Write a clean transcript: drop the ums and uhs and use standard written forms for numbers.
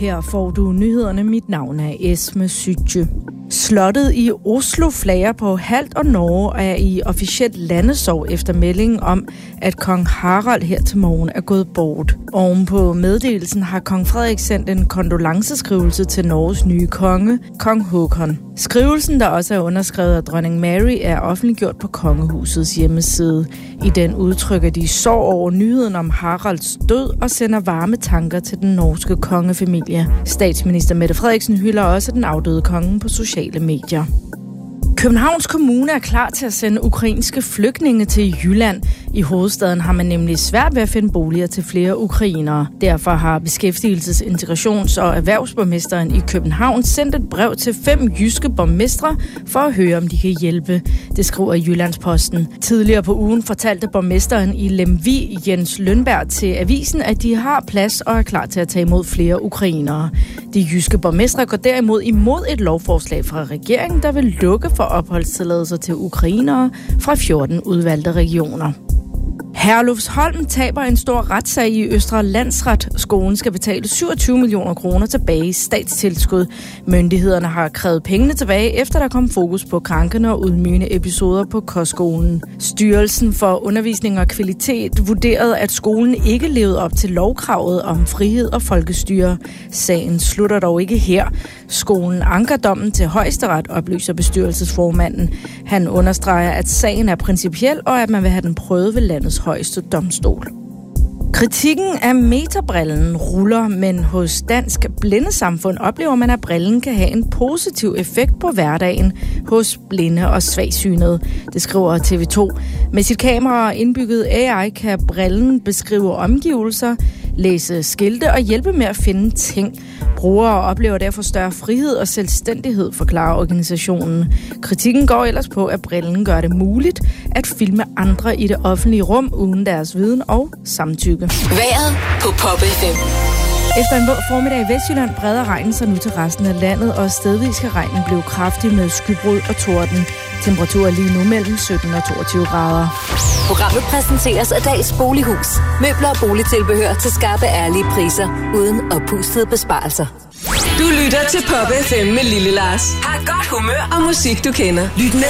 Her får du nyhederne. Mit navn er Esme Sytje. Slottet i Oslo flager på halvt og Norge og er i officielt landesorg efter meldingen om, at kong Harald her til morgen er gået bort. Oven på meddelelsen har kong Frederik sendt en kondolenceskrivelse til Norges nye konge, kong Håkon. Skrivelsen, der også er underskrevet af dronning Mary, er offentliggjort på kongehusets hjemmeside. I den udtrykker de sorg over nyheden om Haralds død og sender varme tanker til den norske kongefamilie. Statsminister Mette Frederiksen hylder også den afdøde konge på sociale medier. Københavns Kommune er klar til at sende ukrainske flygtninge til Jylland. I hovedstaden har man nemlig svært ved at finde boliger til flere ukrainere. Derfor har Beskæftigelses-, Integrations- og Erhvervsborgmesteren i København sendt et brev til 5 jyske borgmestre for at høre, om de kan hjælpe. Det skriver Jyllandsposten. Tidligere på ugen fortalte borgmesteren i Lemvig, Jens Lønberg, til avisen, at de har plads og er klar til at tage imod flere ukrainere. De jyske borgmestre går derimod imod et lovforslag fra regeringen, der vil lukke for opholdstilladelser til ukrainere fra 14 udvalgte regioner. Herlufsholm taber en stor retssag i Østre Landsret. Skolen skal betale 27 millioner kroner tilbage i statstilskud. Myndighederne har krævet pengene tilbage, efter der kom fokus på krænkende og ydmygende episoder på kostskolen. Styrelsen for Undervisning og Kvalitet vurderede, at skolen ikke levede op til lovkravet om frihed og folkestyre. Sagen slutter dog ikke her. Skolen anker dommen til Højesteret, oplyser bestyrelsesformanden. Han understreger, at sagen er principiel, og at man vil have den prøvet ved landets højeste domstol. Kritikken af metabrillen ruller, men hos Dansk Blindesamfund oplever man, at brillen kan have en positiv effekt på hverdagen hos blinde og svagsynede. Det skriver TV2. Med sit kamera og indbygget AI kan brillen beskrive omgivelser, læse skilte og hjælpe med at finde ting. Brugere oplever derfor større frihed og selvstændighed, forklarer organisationen. Kritikken går ellers på, at brillen gør det muligt at filme andre i det offentlige rum uden deres viden og samtykke. Vejret på Pop FM. Efter en våd formiddag i Vestjylland breder regnen sig nu til resten af landet, og stedvis kan regnen blive kraftig med skybrud og torden. Temperaturer lige nu mellem 17 og 22 grader. Programmet præsenteres af Dags Bolighus. Møbler og boligtilbehør til skarpe, ærlige priser, uden oppustede besparelser. Du lytter til Pop FM med Lille Lars. Har godt humør og musik, du kender. Lyt med